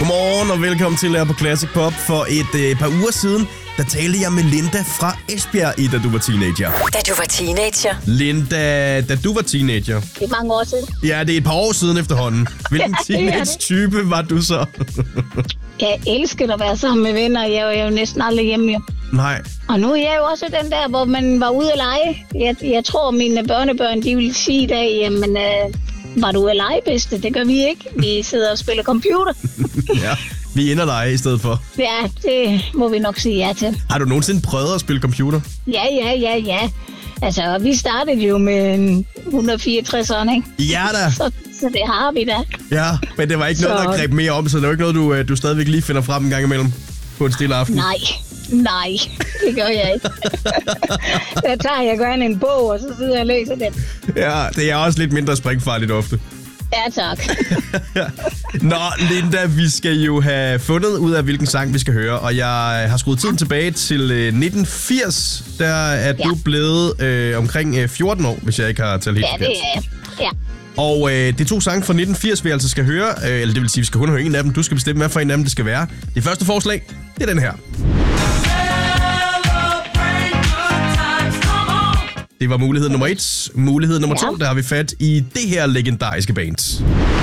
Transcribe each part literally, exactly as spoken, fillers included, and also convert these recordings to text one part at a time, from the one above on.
Godmorgen og velkommen til her på Classic Pop. For et øh, par uger siden, der talte jeg med Linda fra Esbjerg i, da du var teenager. Da du var teenager? Linda, da du var teenager. Det er mange år siden. Ja, det er et par år siden efterhånden. Hvilken teenage-type var du så? Jeg elskede at være sammen med venner. Jeg var jo næsten aldrig hjemme. Jo. Nej. Og nu er jeg jo også den der, hvor man var ude at lege. Jeg, jeg tror, mine børnebørn, de vil sige i dag, jamen, øh, var du ude at lege, bedste? Det gør vi ikke. Vi sidder og spiller computer. Ja, vi ender dig i stedet for. Ja, det må vi nok sige ja til. Har du nogensinde prøvet at spille computer? Ja, ja, ja, ja. Altså, vi startede jo med et hundrede fireogtres, ikke? Ja da. Så, så det har vi da. Ja, men det var ikke noget, så... der greb mere om, så det var ikke noget, du, du stadigvæk lige finder frem en gang imellem på en stille aften. Nej, nej, det gør jeg ikke. Der tager jeg gerne en bog, og så sidder jeg og læser den. Ja, det er også lidt mindre springfarligt ofte. Ja, tak. Nå, Linda, vi skal jo have fundet ud af, hvilken sang vi skal høre, og jeg har skruet tiden tilbage til nitten firs. Der er ja. du blevet øh, omkring fjorten år, hvis jeg ikke har talt helt forkert. Ja, det er ja. Og øh, det er to sange fra nitten firs, vi altså skal høre, øh, eller det vil sige, vi skal kun høre en af dem. Du skal bestemme, hvad for en af dem det skal være. Det første forslag, det er den her. Det var mulighed nummer et. Mulighed nummer ja. to, der har vi fat i det her legendariske band.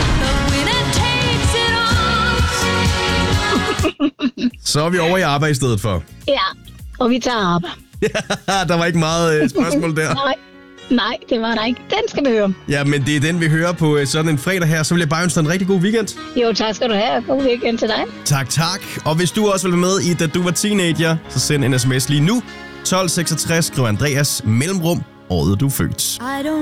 Så er vi over i arbejde i stedet for. Ja, og vi tager arbejde. Der var ikke meget øh, spørgsmål der. Nej, nej, det var der ikke. Den skal vi høre. Ja, men det er den, vi hører på øh, sådan en fredag her. Så vil jeg bare ønske dig en rigtig god weekend. Jo, tak skal du have. God weekend til dig. Tak, tak. Og hvis du også vil være med i, da du var teenager, så send en sms lige nu. tolv seksogtres, skriv Andreas mellemrum, året du er født.